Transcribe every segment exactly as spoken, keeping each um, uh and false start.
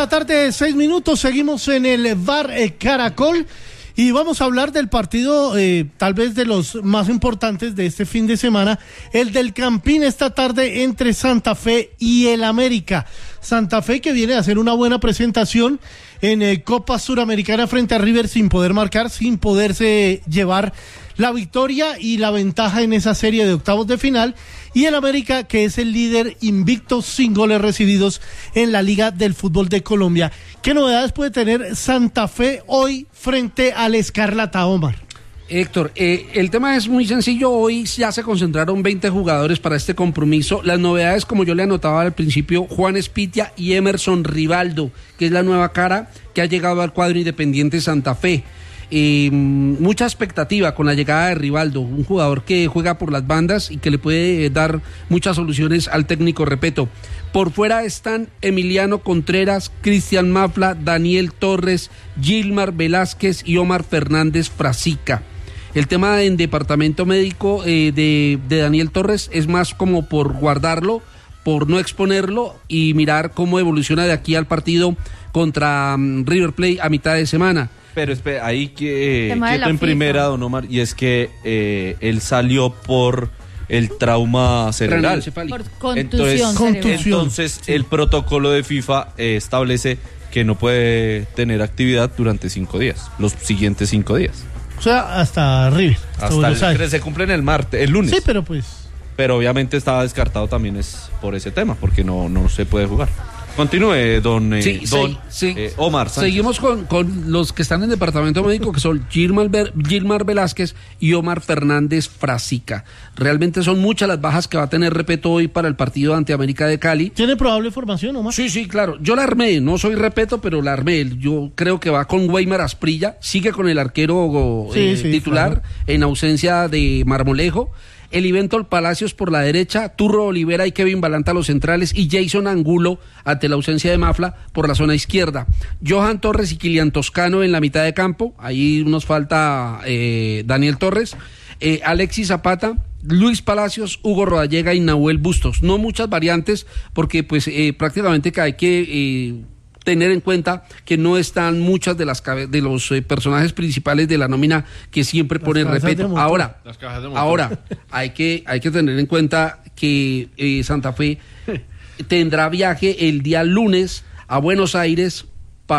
la tarde, seis minutos, seguimos en el Bar eh, Caracol y vamos a hablar del partido, eh, tal vez de los más importantes de este fin de semana, el del Campín esta tarde entre Santa Fe y el América. Santa Fe que viene a hacer una buena presentación en eh, Copa Suramericana frente a River sin poder marcar, sin poderse llevar la victoria y la ventaja en esa serie de octavos de final, y el América que es el líder invicto sin goles recibidos en la Liga del Fútbol de Colombia. ¿Qué novedades puede tener Santa Fe hoy frente al Escarlata, Omar? Héctor, eh, el tema es muy sencillo. Hoy ya se concentraron veinte jugadores para este compromiso. Las novedades, como yo le anotaba al principio, Juan Espitia y Emerson Rivaldo, que es la nueva cara que ha llegado al cuadro Independiente Santa Fe. Eh, mucha expectativa con la llegada de Rivaldo, un jugador que juega por las bandas y que le puede dar muchas soluciones al técnico Repeto. Por fuera están Emiliano Contreras, Cristian Mafla, Daniel Torres, Gilmar Velázquez y Omar Fernández Frasica. El tema en departamento médico eh, de, de Daniel Torres es más como por guardarlo, por no exponerlo y mirar cómo evoluciona de aquí al partido contra um, River Plate a mitad de semana. Pero espera, ahí que quieto en primera, don Omar, y es que eh, él salió por el trauma cerebral. Por contusión entonces, cerebral. entonces sí. El protocolo de FIFA eh, establece que no puede tener actividad durante cinco días, los siguientes cinco días. O sea, hasta River. Hasta, hasta el, se cumplen el martes, el lunes. Sí, pero pues... Pero obviamente estaba descartado también es por ese tema, porque no, no se puede jugar. Continúe, don, eh, sí, don sí, sí. Eh, Omar Sánchez. Seguimos con, con los que están en departamento médico, que son Gilmar, Gilmar Velázquez y Omar Fernández Frasica. Realmente son muchas las bajas que va a tener Repeto hoy para el partido ante América de Cali. ¿Tiene probable formación, Omar? Sí, sí, claro. Yo la armé, no soy Repeto, pero la armé. Yo creo que va con Weimar Asprilla, sigue con el arquero sí, eh, sí, titular, claro, en ausencia de Marmolejo. Eliventor Palacios por la derecha, Turro Olivera y Kevin Balanta los centrales y Jason Angulo ante la ausencia de Mafla por la zona izquierda. Johan Torres y Kilian Toscano en la mitad de campo, ahí nos falta eh, Daniel Torres, eh, Alexis Zapata, Luis Palacios, Hugo Rodallega y Nahuel Bustos. No muchas variantes porque pues eh, prácticamente que hay que... Eh, tener en cuenta que no están muchas de las de los eh, personajes principales de la nómina que siempre pone Repeto. Ahora, ahora hay que hay que tener en cuenta que eh, Santa Fe tendrá viaje el día lunes a Buenos Aires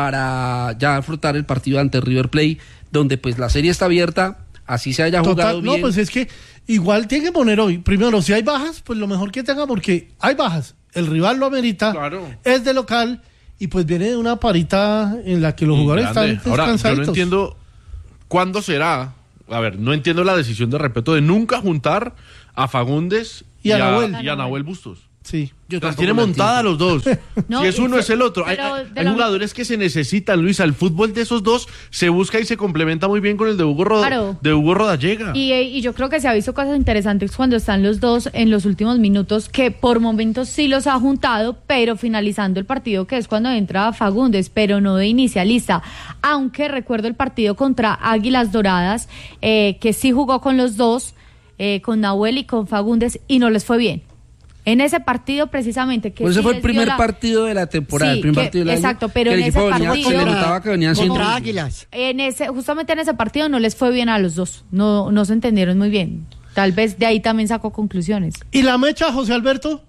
para ya afrontar el partido ante River Plate, donde pues la serie está abierta, así se haya jugado Total, bien. No, pues es que igual tiene que poner hoy, primero, si hay bajas, pues lo mejor que tenga, porque hay bajas, el rival lo amerita, claro, es de local. Y pues viene de una parita en la que los jugadores están descansaditos. Ahora, yo no entiendo cuándo será. A ver, no entiendo la decisión de Repeto de nunca juntar a Fagundes y, y a Nahuel y a Nahuel Bustos. Sí. Yo las tiene montada los dos. No, si es uno, se, es el otro. Hay, hay jugadores que se necesitan, Luisa. El fútbol de esos dos se busca y se complementa muy bien con el de Hugo, Rod- claro. de Hugo Rodallega. Y, y yo creo que se ha visto cosas interesantes cuando están los dos en los últimos minutos, que por momentos sí los ha juntado, pero finalizando el partido, que es cuando entra Fagundes, pero no de inicialista. Aunque recuerdo el partido contra Águilas Doradas, eh, que sí jugó con los dos, eh, con Nahuel y con Fagundes, y no les fue bien. En ese partido precisamente que pues ese sí fue el primer la... partido de la temporada, sí, el primer que, partido del exacto, año, pero en ese venía, partido se le notaba que venían siendo contra Águilas. En ese, justamente en ese partido no les fue bien a los dos, no, no se entendieron muy bien. Tal vez de ahí también sacó conclusiones. ¿Y la mecha, José Alberto?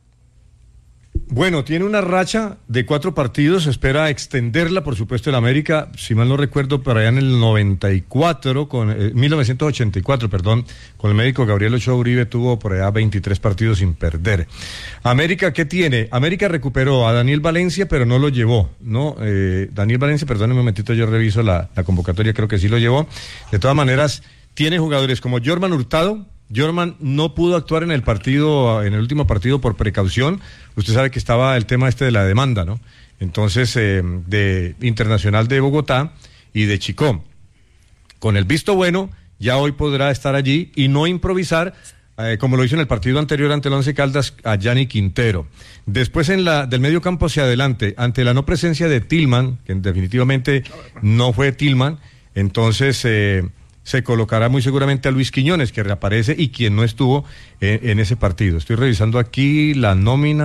Bueno, tiene una racha de cuatro partidos, espera extenderla, por supuesto, el América, si mal no recuerdo, por allá en el noventa y cuatro, con eh, mil novecientos ochenta y cuatro, perdón, con el médico Gabriel Ochoa Uribe tuvo por allá veintitrés partidos sin perder. América, ¿qué tiene? América recuperó a Daniel Valencia, pero no lo llevó, ¿no? Eh, Daniel Valencia, perdón un momentito, yo reviso la, la convocatoria, creo que sí lo llevó. De todas maneras, tiene jugadores como Jorman Hurtado. Jorman no pudo actuar en el partido, en el último partido por precaución. Usted sabe que estaba el tema este de la demanda, ¿no? Entonces, eh, de Internacional de Bogotá y de Chicó. Con el visto bueno, ya hoy podrá estar allí y no improvisar, eh, como lo hizo en el partido anterior ante el Once Caldas, a Gianni Quintero. Después, en la del medio campo hacia adelante, ante la no presencia de Tillman, que definitivamente no fue Tillman, entonces... Eh, se colocará muy seguramente a Luis Quiñones, que reaparece y quien no estuvo en, en ese partido. Estoy revisando aquí la nómina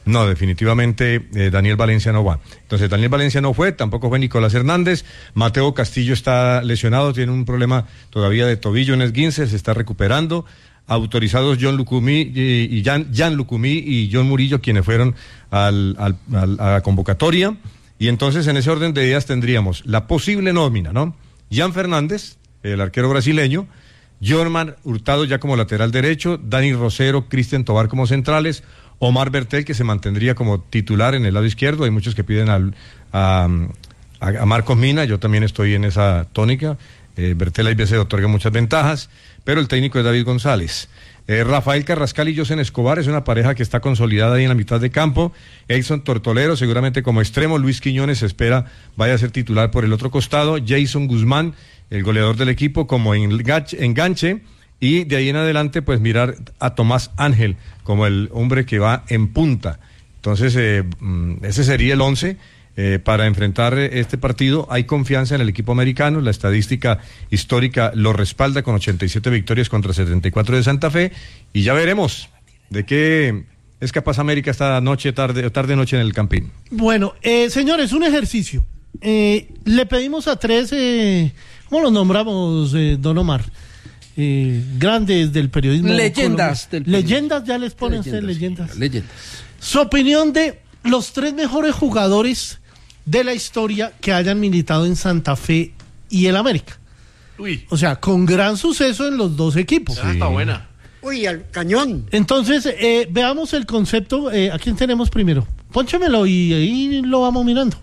No, definitivamente eh, Daniel Valencia no va. Entonces Daniel Valencia no fue, tampoco fue Nicolás Hernández. Mateo Castillo está lesionado, tiene un problema todavía de tobillo en esguince, se está recuperando. Autorizados John Lucumí y, y Jan, Jan Lucumí y John Murillo, quienes fueron al, al, al, a la convocatoria. Y entonces en ese orden de ideas tendríamos la posible nómina, ¿no? Jan Fernández, el arquero brasileño, Jorman Hurtado ya como lateral derecho, Dani Rosero, Cristian Tobar como centrales, Omar Bertel, que se mantendría como titular en el lado izquierdo. Hay muchos que piden al, a, a, a Marcos Mina, yo también estoy en esa tónica. Eh, Bertel a veces otorga muchas ventajas, pero el técnico es David González. Eh, Rafael Carrascal y Josen Escobar es una pareja que está consolidada ahí en la mitad de campo. Edson Tortolero seguramente como extremo. Luis Quiñones se espera vaya a ser titular por el otro costado. Jason Guzmán, el goleador del equipo, como enganche, enganche. Y de ahí en adelante pues mirar a Tomás Ángel como el hombre que va en punta. Entonces eh, ese sería el once. Eh, para enfrentar este partido. Hay confianza en el equipo americano, la estadística histórica lo respalda con ochenta y siete victorias contra setenta y cuatro de Santa Fe, y ya veremos de qué es capaz América esta noche, tarde, tarde noche en el Campín. Bueno, eh, señores, un ejercicio. Eh, le pedimos a tres, eh, ¿cómo los nombramos, eh, don Omar? Eh, grandes del periodismo. Leyendas. Del leyendas, ya les ponen leyendas, ustedes leyendas. Leyendas. Su opinión de los tres mejores jugadores de la historia que hayan militado en Santa Fe y el América. Uy. O sea, con gran suceso en los dos equipos. Ah, está buena. Uy, al cañón. Entonces, eh, veamos el concepto. Eh, ¿A quién tenemos primero? Pónchemelo y ahí lo vamos mirando.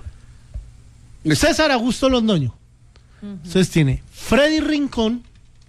César Augusto Londoño. Uh-huh. Entonces tiene Freddy Rincón,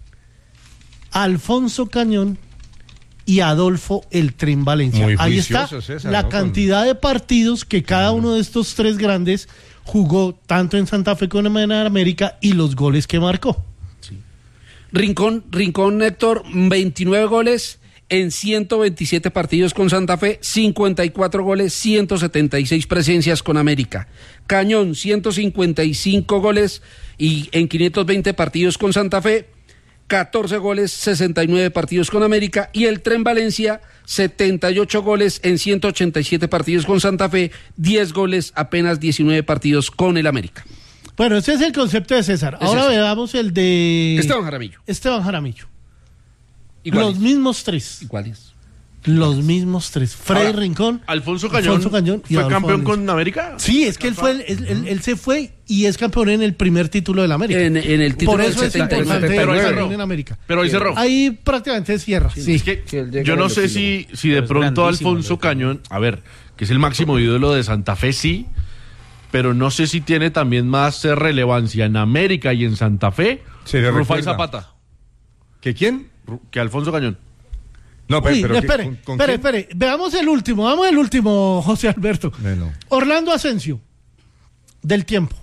Alfonso Cañón y Adolfo El Tren Valencia. Muy ahí está César, la ¿no? cantidad Con... de partidos que cada uno de estos tres grandes jugó tanto en Santa Fe como en América y los goles que marcó. Sí. Rincón, Rincón, Héctor, veintinueve goles en ciento veintisiete partidos con Santa Fe, cincuenta y cuatro goles, ciento setenta y seis presencias con América. Cañón, ciento cincuenta y cinco goles y en quinientos veinte partidos con Santa Fe, catorce goles, sesenta y nueve partidos con América, y el Tren Valencia, setenta y ocho goles en ciento ochenta y siete partidos con Santa Fe, diez goles, apenas diecinueve partidos con el América. Bueno, ese es el concepto de César. Es Ahora ese. veamos el de... Esteban Jaramillo. Esteban Jaramillo. ¿Iguales? Los mismos tres. ¿Cuáles? Los mismos tres. Freddy Ahora, Rincón. Alfonso Cañón. Alfonso Cañón y ¿Fue Adolfo campeón Valencia. con América? Sí, es que él fue, el, él, él, él se fue y es campeón en el primer título del América. En, en el título Por del eso es setenta y nueve. importante Pero ahí el cerró. campeón en América. Pero ahí cerró. Ahí prácticamente cierra. Sí. Sí, es que Sí, él llega yo no a sé los si, si de Pero es pronto grandísimo, Alfonso ¿no? Cañón, a ver, que es el máximo ídolo de Santa Fe, sí, pero no sé si tiene también más eh, relevancia en América y en Santa Fe, Se le Rufai recuerda. Zapata, ¿Que quién? Ru- que Alfonso Cañón. No, pero, Uy, pero espere, ¿con- con espere, quién? espere. Veamos el último, vamos el último, José Alberto. Bueno. Orlando Asensio, del tiempo.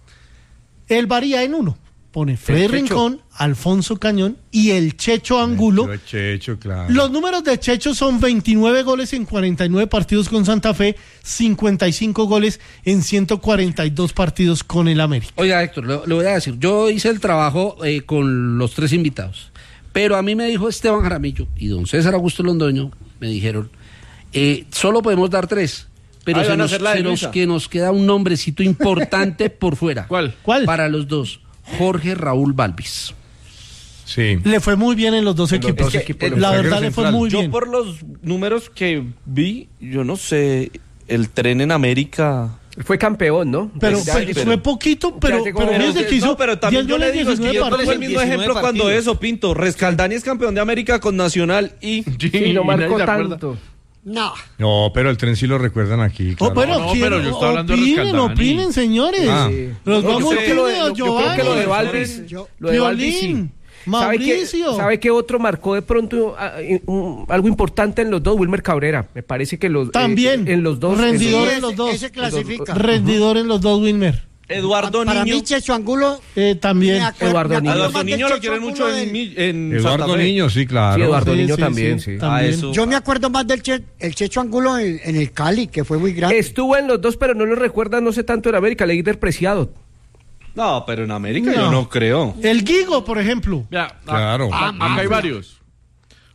Él varía en uno. Pone Freddy Checho. Rincón, Alfonso Cañón y el Checho Angulo. Yo, Checho, claro. Los números de Checho son veintinueve goles en cuarenta y nueve partidos con Santa Fe, cincuenta y cinco goles en ciento cuarenta y dos partidos con el América. Oiga, Héctor, le, le voy a decir, yo hice el trabajo eh, con los tres invitados, pero a mí me dijo Esteban Jaramillo y don César Augusto Londoño, me dijeron, eh, solo podemos dar tres, pero Ahí se, van a nos, hacer la de se nos- Luisa. que nos queda un nombrecito importante por fuera. ¿Cuál? ¿Cuál? Para los dos, Jorge Raúl Balvis. Sí. Le fue muy bien en los dos En los equipos. dos equipos. La El verdad zaguero le fue central. muy Yo bien. por los números que vi, yo no sé, el Tren en América... Fue campeón, ¿no? Pero, Ya, pero pero- fue poquito, pero, Ya llegó- pero pero- fíjese que hizo No, pero también diez yo le goles, digo, es que diecinueve yo pongo el partidos. mismo ejemplo cuando partidos. eso, Pinto. Rescaldani es campeón de América con Nacional y... Sí, Sí, no y nadie marcó se acuerda. tanto. No. No, pero el tren sí lo recuerdan aquí. Oh, Claro. bueno, No, no, ¿quién- pero yo estoy hablando de opinen, Rescaldani. opinen, señores. Ah. Los No, vamos yo creo que lo de- tímidos, yo creo que lo de Giovanni. Balvis, Yo- lo de Balvis sí. Violín, ¿Sabe qué, Mauricio. ¿Sabe qué otro marcó de pronto ah, eh, un- algo importante en los dos? Wilmer Cabrera. Me parece que los eh, También. en los dos. Rendidor Sí, en los ese- dos. ese clasifica. Rendidor en los dos, Wilmer. Eduardo Para Niño. mí, Checho Angulo. Eh, también. me acuerdo- Eduardo me Niño. acuerdo Eduardo más del Niño lo Checho quieren mucho Angulo en, del- mi- en Eduardo Santa Fe. Niño, sí, claro. Sí, Eduardo Sí, Niño sí, también, sí, sí. también. Ah, eso. Yo me acuerdo más del che- el Checho Angulo en, en el Cali, que fue muy grande. Estuvo en los dos, pero no lo recuerda, no sé tanto en América, Leider Preciado. No, pero en América No. yo no creo. El Guigo, por ejemplo. Mira, Claro. a- acá hay varios.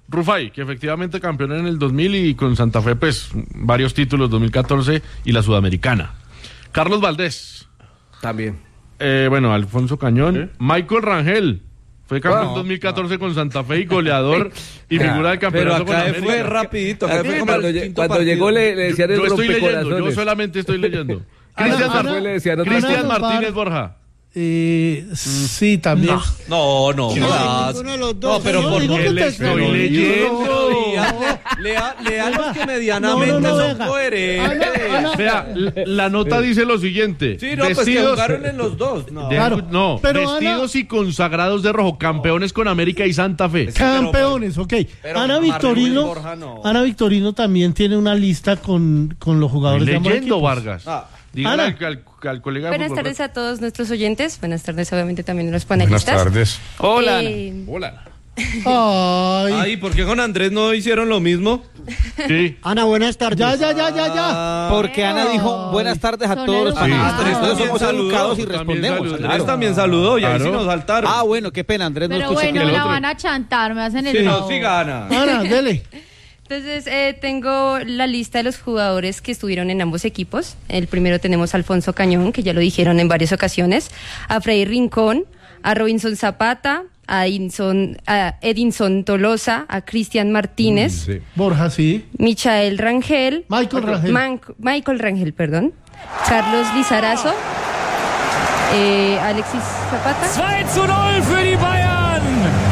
Rufai, que efectivamente campeón en el dos mil y con Santa Fe, pues, varios títulos, dos mil catorce y la Sudamericana. Carlos Valdés. También. Eh, bueno, Alfonso Cañón. ¿Eh? Michael Rangel. Fue campeón en no, dos mil catorce no. con Santa Fe y goleador y figura del campeonato con América. Fue rapidito. Fue fue cuando, cuando llegó le, le decían yo, el yo estoy leyendo, yo corazones. solamente estoy leyendo. Cristian Ana, Mar- le decían otra Cristian cosa. Martínez Borja. Eh, sí, también. No, no, no. jodas. ninguno de los No, dos. pero Yo por digo qué que le te- estoy pero leyendo. no. Lea, lea los que medianamente No, no, no, son venga. coherentes. Ana, Ana. Vea, la, la nota dice lo siguiente. Sí, no, pues que jugaron en los dos. No. de- Claro. no, Pero vestidos y consagrados de rojo, campeones con América y Santa Fe. Campeones, ok. pero Ana Marley Victorino, Borja no. Ana Victorino también tiene una lista con, con los jugadores de ambos Leyendo equipos. Vargas. Ah. Dígale Ana. al, al- al colega de Buenas fútbol. tardes a todos nuestros oyentes. Buenas tardes, obviamente, también a los Buenas panelistas. tardes. Hola. Eh, Hola. Ay, Ay, ¿por qué con Andrés no hicieron lo mismo? Sí. Ana, buenas tardes. ya, ya, ya, ya, ya. Porque Ana dijo buenas tardes a Son todos los educados. panelistas. Sí. Entonces somos También educados y saludó, respondemos. también saludó. Andrés Claro. también saludó y ahí sí Claro. nos saltaron. Ah, bueno, qué pena, Andrés no Pero escuché bueno, que el la otro. van a chantar, me hacen el Sí, no, favor. sí gana. Ana, dele. Entonces, eh, tengo la lista de los jugadores que estuvieron en ambos equipos. El primero tenemos a Alfonso Cañón, que ya lo dijeron en varias ocasiones, a Freddy Rincón, a Robinson Zapata, a Edinson, a Edinson Tolosa, a Cristian Martínez, Sí. Borja, sí. Michael Rangel, Michael Rangel. Man- Michael Rangel, perdón, Carlos Lizarazo, eh, Alexis Zapata. zwei zu null für die Bayern.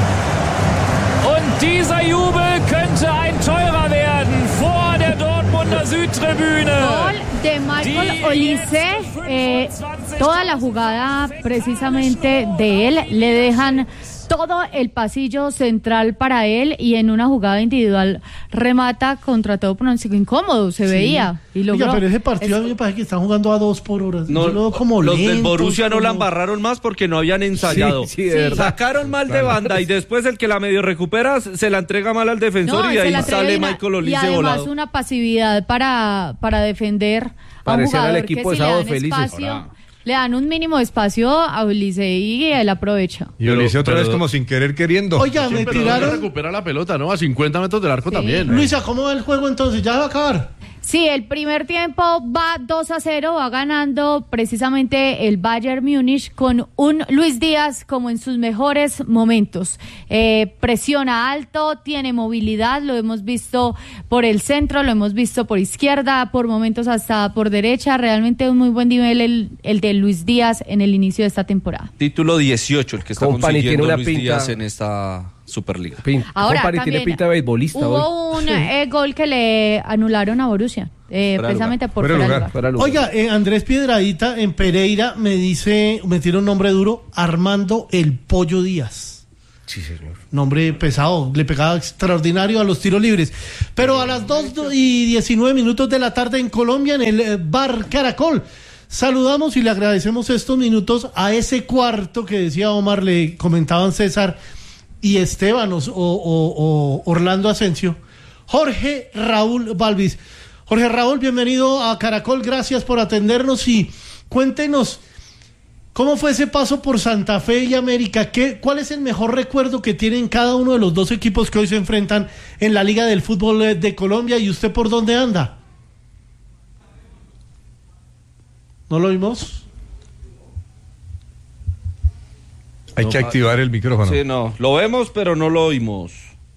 Und dieser Jubel könnte ein teurer werden vor der Dortmunder Südtribüne. Gol de Michael Olise, eh, toda la jugada precisamente de él, le dejan todo el pasillo central para él y en una jugada individual remata contra todo pronóstico incómodo, se veía y logró. Oiga, pero ese partido Es- a mí me parece que están jugando a dos por hora. No, Yo lo veo como los del lentos, Borussia no la como- embarraron más porque no habían ensayado. Sí, sí, de verdad. Sacaron mal de banda y después el que la medio recupera se la entrega mal al defensor No, y se ahí la entrega sale y una- Michael y Olise además volado. una pasividad para, para defender a un Parecían al jugador equipo que de si le Sábados dan Felices. espacio, le dan un mínimo de espacio a Olise y él aprovecha. Y Ulises otra pero- vez como sin querer queriendo. Oiga, Sí, me pero no tiraron. recupera la pelota, ¿no? A cincuenta metros del arco Sí. también. Luisa, ¿cómo va el juego entonces? ¿Ya va a acabar? Sí, el primer tiempo va dos a cero, va ganando precisamente el Bayern Múnich con un Luis Díaz como en sus mejores momentos. Eh, presiona alto, tiene movilidad, lo hemos visto por el centro, lo hemos visto por izquierda, por momentos hasta por derecha. Realmente un muy buen nivel el, el de Luis Díaz en el inicio de esta temporada. Título dieciocho, el que está Company tiene consiguiendo una Luis pinta- Díaz en esta Superliga. Pin- Ahora Company también tiene pinta de beisbolista hoy. hubo un eh, gol que le anularon a Borussia, eh, Fuera de precisamente por Fuera de fuera de lugar. lugar. Fuera de lugar. Oiga, eh, Andrés Piedradita en Pereira me dice, me tiene un nombre duro, Armando el Pollo Díaz. Sí, señor. Nombre pesado, le pegaba extraordinario a los tiros libres. Pero a las dos y diecinueve minutos de la tarde en Colombia, en el eh, Bar Caracol, saludamos y le agradecemos estos minutos a ese cuarto que decía Omar, le comentaban César y Esteban o, o- o Orlando Asensio, Jorge Raúl Balvis. Jorge Raúl, bienvenido a Caracol, gracias por atendernos y cuéntenos cómo fue ese paso por Santa Fe y América. ¿Qué, ¿Cuál es el mejor recuerdo que tienen cada uno de los dos equipos que hoy se enfrentan en la Liga del Fútbol eh, de Colombia? ¿Y usted por dónde anda? ¿No lo vimos? Hay que activar el micrófono. Sí, no, lo vemos pero no lo oímos.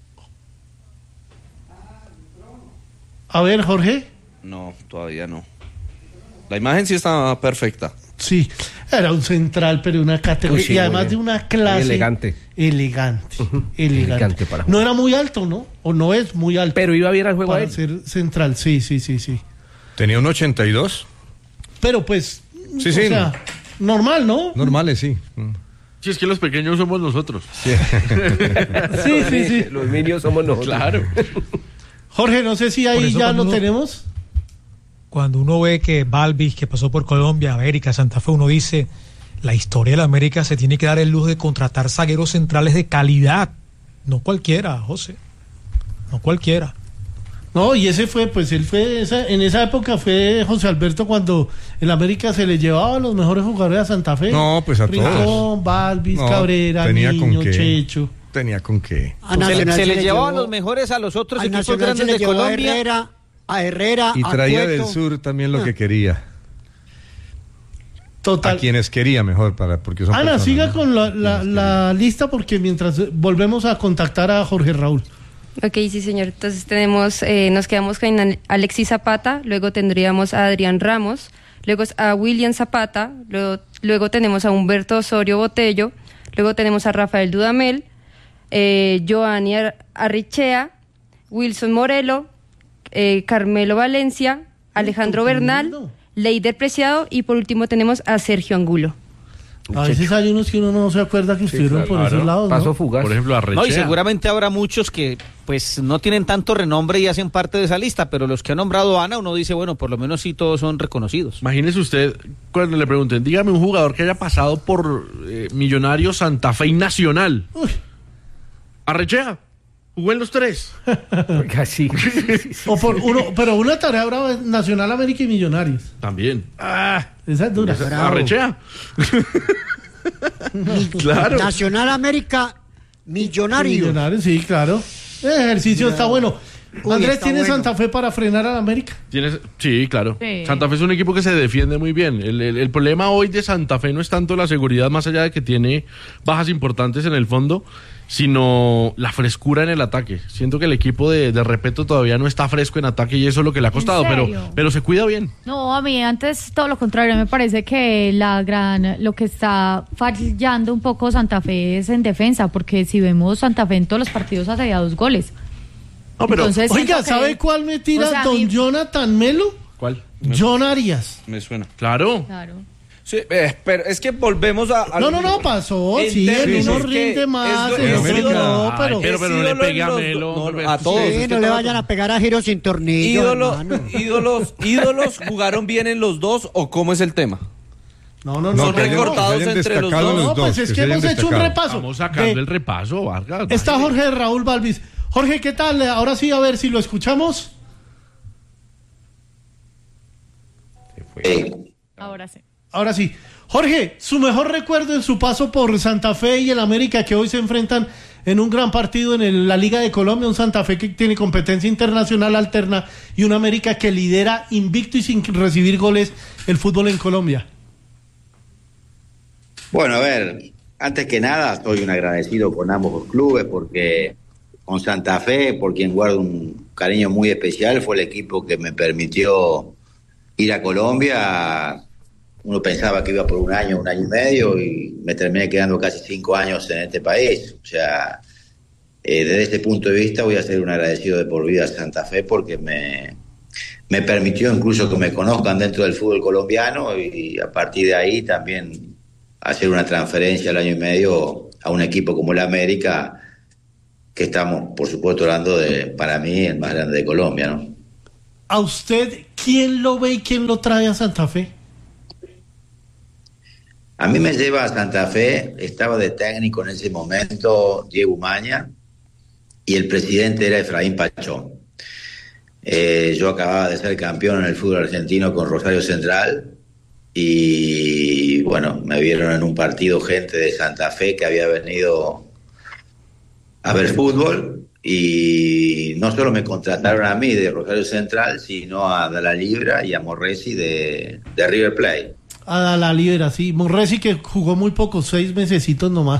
A ver, Jorge. No, todavía no. La imagen sí está perfecta. Sí, era un central, pero una categoría. Uy, sí, y muy además bien. de una clase. Muy elegante. Elegante. Elegante. Elegante para no jugar. era muy alto, ¿no? O no es muy alto. Pero iba bien al juego a para él. ser central, sí, sí, sí, sí. Tenía un ochenta y dos. Pero pues. Sí, o sí. sea, normal, ¿no? Normales, sí. Si es que los pequeños somos nosotros. Sí, sí, sí. Los niños somos nosotros. Claro. Jorge, no sé si Por ahí eso ya cuando lo uno- tenemos. Cuando uno ve que Balvis, que pasó por Colombia, América, Santa Fe, uno dice, la historia de la América se tiene que dar el lujo de contratar zagueros centrales de calidad. No cualquiera, José. No cualquiera. No, y ese fue, pues él fue, esa, en esa época fue José Alberto cuando el América se le llevaba a los mejores jugadores a Santa Fe. No, pues a Rincón, todos. Balvis, No, Cabrera, tenía Niño, con qué. Checho. tenía con qué. Se, le, se le llevaba a los mejores a los otros equipos Nacional grandes de Colombia. A Herrera, a Herrera, y traía a del sur también lo que quería. Total. A quienes quería mejor, para porque son Ana, personas, siga ¿no? con la, la, la lista porque mientras volvemos a contactar a Jorge Raúl. Ok, sí, señor. Entonces tenemos, eh, nos quedamos con Alexis Zapata, luego tendríamos a Adrián Ramos, luego a William Zapata, luego, luego tenemos a Humberto Osorio Botello, luego tenemos a Rafael Dudamel, eh, Giovanni Arrechea, Wilson Morelo, eh, Carmelo Valencia, Alejandro Bernal, Leider Preciado y por último tenemos a Sergio Angulo. A veces hay unos que uno no se acuerda que estuvieron sí, claro, por esos lados, ¿no? Paso fugaz. Por ejemplo, Arrechea. No, y seguramente habrá muchos que pues no tienen tanto renombre y hacen parte de esa lista, pero los que ha nombrado Ana, uno dice, bueno, por lo menos sí todos son reconocidos. Imagínese usted cuando le pregunten, dígame un jugador que haya pasado por eh, Millonarios, Santa Fe y Nacional. Uy. Arrechea. Jugó en los tres. Casi. O por uno, pero una tarea brava es Nacional, América y Millonarios. También. Ah, esa es dura. Esa, Arrechea. Claro. Nacional, América, Millonarios. Millonarios, sí, claro. El ejercicio Mira. está bueno. Uy, Andrés, ¿tiene bueno. Santa Fe para frenar a la América? ¿Tienes? Sí, claro. Sí. Santa Fe es un equipo que se defiende muy bien. El, el, el problema hoy de Santa Fe no es tanto la seguridad, más allá de que tiene bajas importantes en el fondo, sino la frescura en el ataque. Siento que el equipo de, de Repeto todavía no está fresco en ataque y eso es lo que le ha costado, pero, pero se cuida bien. No, a mí antes todo lo contrario, me parece que la gran lo que está fallando un poco Santa Fe es en defensa, porque si vemos Santa Fe en todos los partidos hace ya dos goles. No, pero, Entonces, oiga, que, ¿sabe cuál me tira o sea, don mi... Jonathan Melo? ¿Cuál? John Arias. Me suena. Claro. Claro. Sí, eh, pero es que volvemos a... a no, no, no, pasó, sí, en uno rinde más, en otro no, pero... Ay, pero, pero no le pegue a Melo. No, no, a todos. Sí, no le vayan a pegar a Giro sin tornillo, ídolos, ídolos, ídolos, ¿jugaron bien en los dos o cómo es el tema? No, no, no. Son recortados no, entre los dos. No, pues es que, que hemos hecho un repaso. Estamos sacando de... el repaso, Vargas. Está Jorge Raúl Balvis. Jorge, ¿qué tal? Ahora sí, a ver si lo escuchamos. Ahora sí. Ahora sí. Jorge, su mejor recuerdo en su paso por Santa Fe y el América, que hoy se enfrentan en un gran partido en el, la Liga de Colombia, un Santa Fe que tiene competencia internacional alterna y un América que lidera invicto y sin recibir goles el fútbol en Colombia. Bueno, a ver, antes que nada estoy un agradecido con ambos clubes porque con Santa Fe, por quien guardo un cariño muy especial, fue el equipo que me permitió ir a Colombia. Uno pensaba que iba por un año, un año y medio y me terminé quedando casi cinco años en este país. O sea, eh, desde ese punto de vista voy a ser un agradecido de por vida a Santa Fe porque me, me permitió incluso que me conozcan dentro del fútbol colombiano y a partir de ahí también hacer una transferencia al año y medio a un equipo como el América, que estamos, por supuesto, hablando de, para mí, el más grande de Colombia, ¿no? ¿A usted quién lo ve y quién lo trae a Santa Fe? A mí me lleva a Santa Fe, estaba de técnico en ese momento Diego Umaña y el presidente era Efraín Pachón. Eh, yo acababa de ser campeón en el fútbol argentino con Rosario Central y bueno, me vieron en un partido gente de Santa Fe que había venido a ver fútbol y no solo me contrataron a mí de Rosario Central, sino a Dalla Libra y a Morresi de, de River Plate. A la libera, sí. Morresi que jugó muy poco, seis mesecitos nomás.